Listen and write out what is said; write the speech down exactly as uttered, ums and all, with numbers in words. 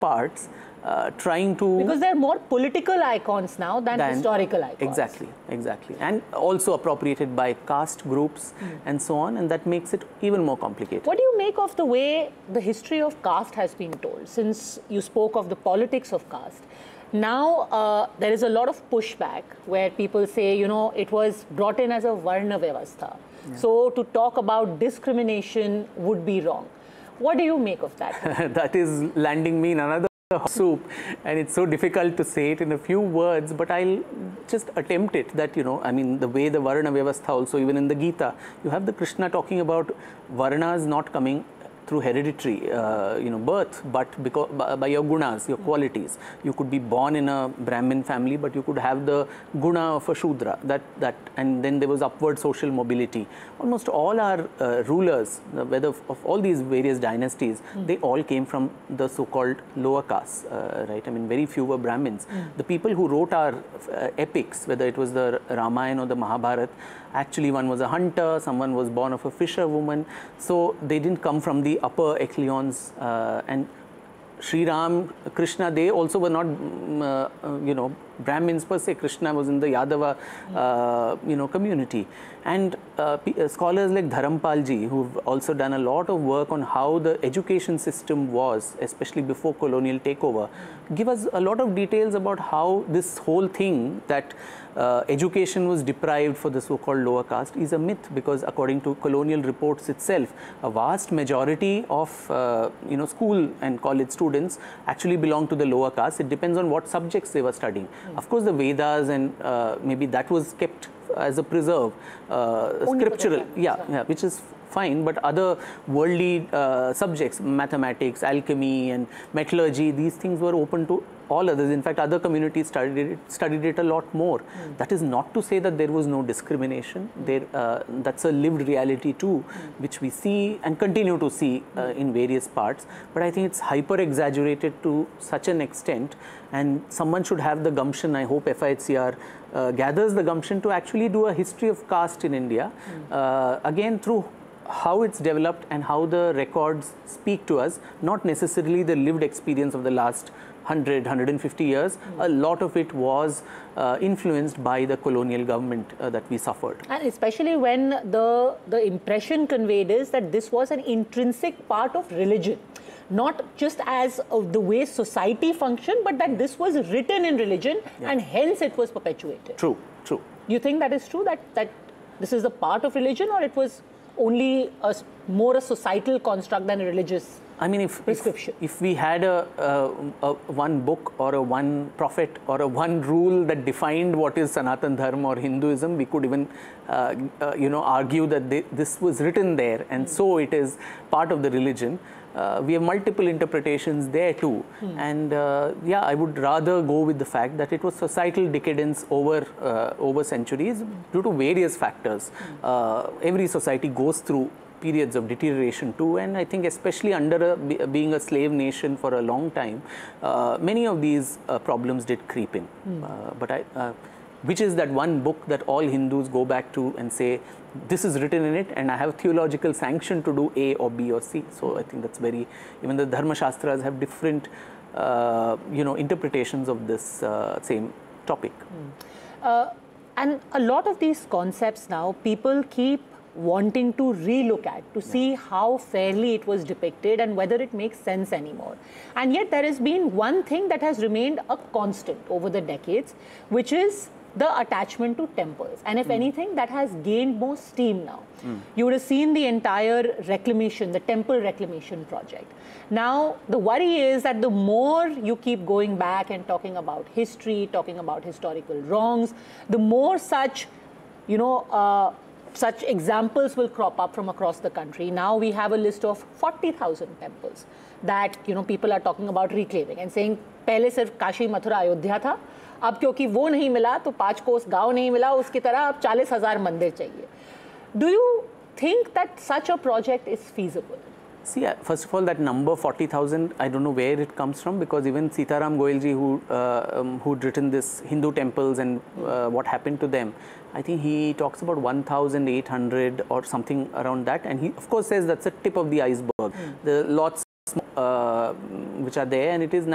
parts, uh, trying to... Because they're more political icons now than, than historical icons. Exactly, exactly. And also appropriated by caste groups mm. and so on, and that makes it even more complicated. What do you make of the way the history of caste has been told? Since you spoke of the politics of caste, now uh, there is a lot of pushback where people say, you know, it was brought in as a Varna Vyavastha. Yeah. So to talk about discrimination would be wrong. What do you make of that? That is landing me in another soup, and it's so difficult to say it in a few words, but I'll just attempt it. That, you know, I mean, the way the Varna Vyavastha also, even in the Gita, you have the Krishna talking about Varnas not coming through hereditary, uh, you know, birth, but because by, by your gunas, your qualities. You could be born in a Brahmin family, but you could have the guna of a Shudra. That that, and then there was upward social mobility. Almost all our uh, rulers, whether of all these various dynasties, mm. they all came from the so-called lower castes, uh, right? I mean, very few were Brahmins. Mm. The people who wrote our uh, epics, whether it was the Ramayana or the Mahabharata, actually one was a hunter, someone was born of a fisherwoman, so they didn't come from the upper echelons, uh, and Sri Ram, Krishna, they also were not, uh, uh, you know, Brahmins per se. Krishna was in the Yadava, uh, you know, community. And uh, scholars like Dharampalji, who've also done a lot of work on how the education system was, especially before colonial takeover, give us a lot of details about how this whole thing that uh, education was deprived for the so-called lower caste is a myth, because according to colonial reports itself, a vast majority of, uh, you know, school and college students actually belong to the lower caste. It depends on what subjects they were studying. Mm. Of course, the Vedas and uh, maybe that was kept as a preserve, uh, scriptural, yeah, yeah, which is fine, but other worldly uh, subjects, mathematics, alchemy and metallurgy, these things were open to all others. In fact, other communities studied it, studied it a lot more. Mm. That is not to say that there was no discrimination. Mm. There, uh, that's a lived reality too, mm. which we see and continue to see uh, in various parts. But I think it's hyper exaggerated to such an extent, and someone should have the gumption. I hope F I H C R uh, gathers the gumption to actually do a history of caste in India, mm. uh, again through how it's developed and how the records speak to us, not necessarily the lived experience of the last one hundred, one hundred fifty years. Mm. A lot of it was uh, influenced by the colonial government uh, that we suffered. And especially when the, the impression conveyed is that this was an intrinsic part of religion. Not just as of the way society functioned, but that this was written in religion, yeah. and hence it was perpetuated. True, true. You think that is true, that, that this is a part of religion, or it was only a, more a societal construct than a religious I mean, if, prescription? If, if we had a, a, a one book or a one prophet or a one rule that defined what is Sanatan Dharma or Hinduism, we could even, uh, uh, you know, argue that they, this was written there, and mm. so it is part of the religion. Uh, we have multiple interpretations there too, hmm. and uh, yeah, I would rather go with the fact that it was societal decadence over uh, over centuries due to various factors. Hmm. Uh, every society goes through periods of deterioration too, and I think especially under a, be, being a slave nation for a long time, uh, many of these uh, problems did creep in. Hmm. Uh, but I. Uh, which is that one book that all Hindus go back to and say, this is written in it, and I have theological sanction to do A or B or C. So I think that's very, even the Dharma Shastras have different, uh, you know, interpretations of this uh, same topic. Mm. Uh, and a lot of these concepts now, people keep wanting to relook at, to yeah. see how fairly it was depicted and whether it makes sense anymore. And yet there has been one thing that has remained a constant over the decades, which is the attachment to temples. And if mm. anything, that has gained more steam now. Mm. You would have seen the entire reclamation, the temple reclamation project. Now, the worry is that the more you keep going back and talking about history, talking about historical wrongs, the more such, you know, uh, such examples will crop up from across the country. Now we have a list of forty thousand temples that, you know, people are talking about reclaiming and saying, पहले सिर्फ काशी मथुरा अयोध्या था, अब क्योंकि वो नहीं मिला तो पाँच कोस गांव नहीं मिला, उसकी तरह अब चालीस हजार मंदिर चाहिए. Do you think that such a project is feasible? See, first of all, that number forty thousand, I don't know where it comes from, because even Sitaram Goyalji, who uh, um, who'd written this Hindu temples and uh, what happened to them, I think he talks about one thousand eight hundred or something around that, and he of course says that's the tip of the iceberg. Mm. The lots uh, which are there, and it is